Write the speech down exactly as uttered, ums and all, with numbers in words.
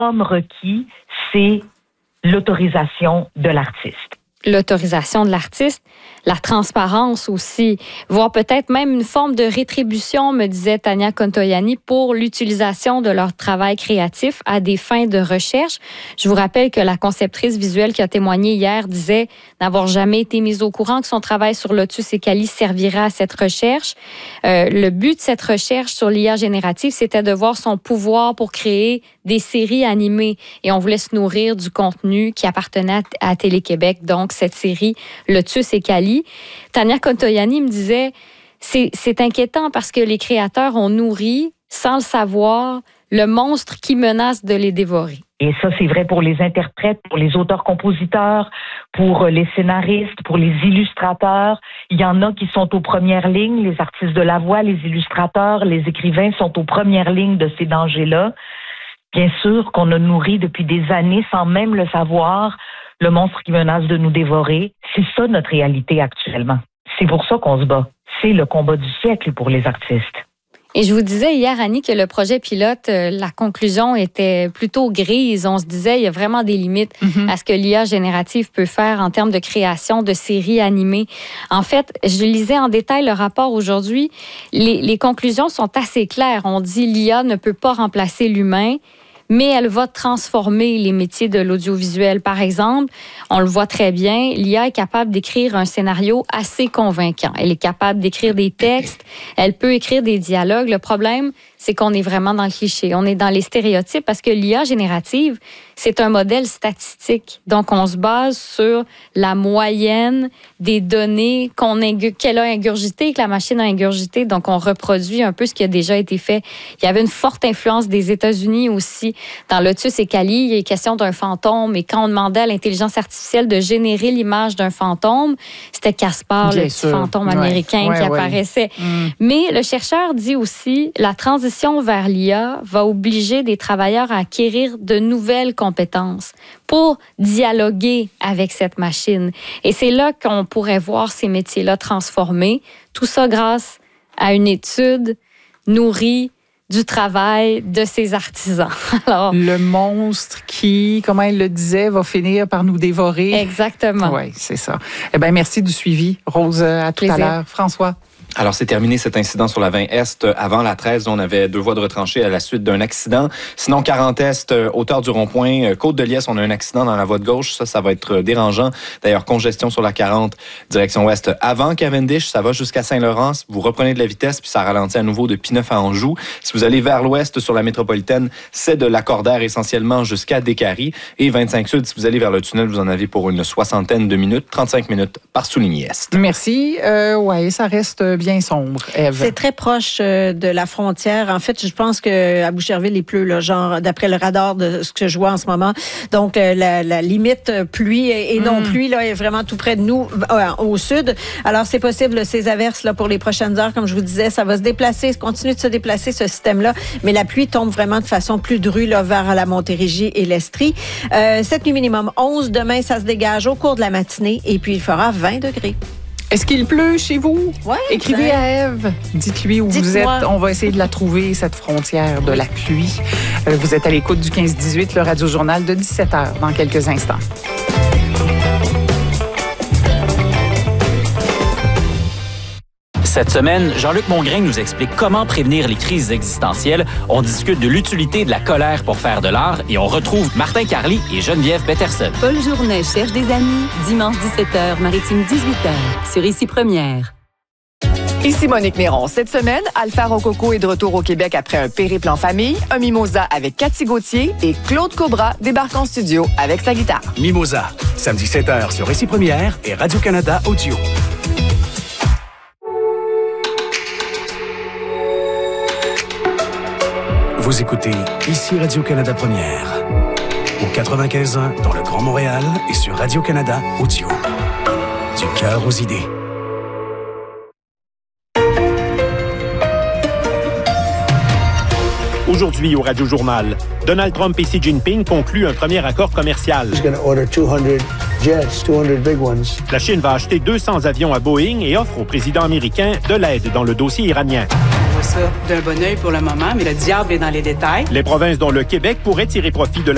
minimum requis, c'est l'autorisation de l'artiste. L'autorisation de l'artiste, la transparence aussi, voire peut-être même une forme de rétribution, me disait Tania Contoianni, pour l'utilisation de leur travail créatif à des fins de recherche. Je vous rappelle que la conceptrice visuelle qui a témoigné hier disait n'avoir jamais été mise au courant que son travail sur Lotus et Kali servirait à cette recherche. Euh, le but de cette recherche sur l'I A générative, c'était de voir son pouvoir pour créer des séries animées. Et on voulait se nourrir du contenu qui appartenait à Télé-Québec, donc cette série Lotus et Kali. Tania Contoianni me disait, c'est, c'est inquiétant parce que les créateurs ont nourri, sans le savoir, le monstre qui menace de les dévorer. Et ça, c'est vrai pour les interprètes, pour les auteurs-compositeurs, pour les scénaristes, pour les illustrateurs. Il y en a qui sont aux premières lignes, les artistes de la voix, les illustrateurs, les écrivains sont aux premières lignes de ces dangers-là. Bien sûr qu'on a nourri depuis des années, sans même le savoir, le monstre qui menace de nous dévorer. C'est ça notre réalité actuellement. C'est pour ça qu'on se bat. C'est le combat du siècle pour les artistes. Et je vous disais hier, Annie, que le projet pilote, euh, la conclusion était plutôt grise. On se disait, il y a vraiment des limites mm-hmm. à ce que l'I A générative peut faire en termes de création de séries animées. En fait, je lisais en détail le rapport aujourd'hui. Les, les conclusions sont assez claires. On dit l'I A ne peut pas remplacer l'humain, mais elle va transformer les métiers de l'audiovisuel. Par exemple, on le voit très bien, l'I A est capable d'écrire un scénario assez convaincant. Elle est capable d'écrire des textes, elle peut écrire des dialogues. Le problème, c'est qu'on est vraiment dans le cliché. On est dans les stéréotypes parce que l'I A générative, c'est un modèle statistique. Donc, on se base sur la moyenne des données qu'on ingu- qu'elle a ingurgitées, que la machine a ingurgitées. Donc, on reproduit un peu ce qui a déjà été fait. Il y avait une forte influence des États-Unis aussi. Dans Lotus et Kali, il est question d'un fantôme. Et quand on demandait à l'intelligence artificielle de générer l'image d'un fantôme, c'était Caspar, le petit fantôme américain ouais. qui ouais, apparaissait. Ouais. Mm. Mais le chercheur dit aussi, la transition vers l'I A va obliger des travailleurs à acquérir de nouvelles compétences pour dialoguer avec cette machine. Et c'est là qu'on pourrait voir ces métiers-là transformés. Tout ça grâce à une étude nourrie du travail de ces artisans. Alors, le monstre qui, comme elle le disait, va finir par nous dévorer. Exactement. Oui, c'est ça. Eh bien, merci du suivi. Rose, à tout Plaisir. À l'heure. François. Alors, c'est terminé cet incident sur la vingt Est. Avant la treize, on avait deux voies de retranchées à la suite d'un accident. Sinon, quarante Est, hauteur du rond-point, Côte-de-Liesse, on a un accident dans la voie de gauche. Ça, ça va être dérangeant. D'ailleurs, congestion sur la quarante, direction ouest. Avant Cavendish, ça va jusqu'à Saint-Laurent. Vous reprenez de la vitesse, puis ça ralentit à nouveau de P neuf à Anjou. Si vous allez vers l'ouest sur la métropolitaine, c'est de l'accordaire essentiellement jusqu'à Décarie. Et vingt-cinq Sud, si vous allez vers le tunnel, vous en avez pour une soixantaine de minutes, trente-cinq minutes par souligné Est. Merci. Euh, oui, ça reste bien sombre, Ève. C'est très proche euh, de la frontière. En fait, je pense qu'à Boucherville, il pleut, là, genre, d'après le radar de ce que je vois en ce moment. Donc, euh, la, la limite pluie et, et mm. non pluie là, est vraiment tout près de nous, euh, au sud. Alors, c'est possible, ces averses là, pour les prochaines heures, comme je vous disais, ça va se déplacer, continue de se déplacer, ce système-là. Mais la pluie tombe vraiment de façon plus drue là, vers la Montérégie et l'Estrie. Euh, cette nuit minimum onze. Demain, ça se dégage au cours de la matinée et puis il fera vingt degrés. Est-ce qu'il pleut chez vous? Oui. Écrivez ben, à Ève. Dites-lui où Dites-moi. Vous êtes. On va essayer de la trouver, cette frontière de la pluie. Euh, vous êtes à l'écoute du quinze dix-huit, le Radio-Journal de dix-sept heures, dans quelques instants. Cette semaine, Jean-Luc Mongrain nous explique comment prévenir les crises existentielles. On discute de l'utilité de la colère pour faire de l'art et on retrouve Martin Carly et Geneviève Peterson. Paul Journet cherche des amis. Dimanche dix-sept heures, Maritime dix-huit heures. Sur Ici Première. Ici Monique Néron. Cette semaine, Alpha Rococo est de retour au Québec après un périple en famille, un mimosa avec Cathy Gauthier et Claude Cobra débarque en studio avec sa guitare. Mimosa, samedi sept heures sur Ici Première et Radio-Canada Audio. Vous écoutez Ici Radio-Canada Première, au quatre-vingt-quinze ans dans le Grand Montréal et sur Radio-Canada Audio. Du cœur aux idées. Aujourd'hui au Radio-Journal, Donald Trump et Xi Jinping concluent un premier accord commercial. La Chine va acheter deux cents avions à Boeing et offre au président américain de l'aide dans le dossier iranien. Ça d'un bon œil pour le moment, mais le diable est dans les détails. Les provinces dont le Québec pourrait tirer profit de la